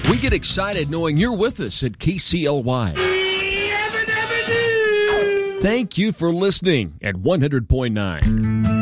We get excited knowing you're with us at KCLY. Thank you for listening at 100.9.